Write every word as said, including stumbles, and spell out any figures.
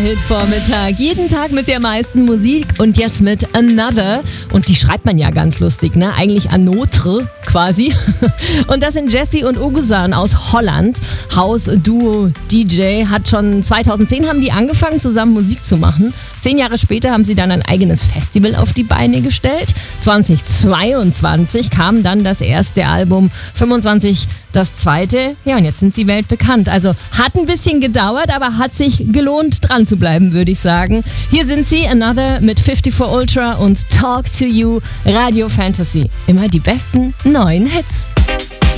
Hit-Vormittag. Jeden Tag mit der meisten Musik und jetzt mit Another. Und die schreibt man ja ganz lustig, ne? Eigentlich Anotre quasi. Und das sind Jesse und Ogusan aus Holland. House-Duo D J. Hat schon zweitausendzehn haben die angefangen, zusammen Musik zu machen. Zehn Jahre später haben sie dann ein eigenes Festival auf die Beine gestellt. zweitausendzweiundzwanzig kam dann das erste Album, fünfundzwanzig das zweite. Ja, und jetzt sind sie weltbekannt. Also hat ein bisschen gedauert, aber hat sich gelohnt, dran zu bleiben, würde ich sagen. Hier sind sie, Another mit fünfundfünfzig Ultra und Talk to You, Radio Fantasy. Immer die besten neuen Hits.